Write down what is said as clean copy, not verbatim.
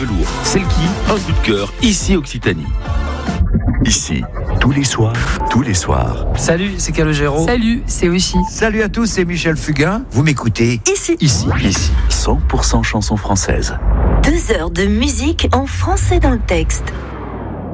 Velours, celle qui, un coup de cœur, ici Occitanie. Ici, tous les soirs. Salut, c'est Calogero. Salut, c'est Oshi. Salut à tous, c'est Michel Fugain. Vous m'écoutez Ici. 100% chansons françaises. 2 heures de musique en français dans le texte.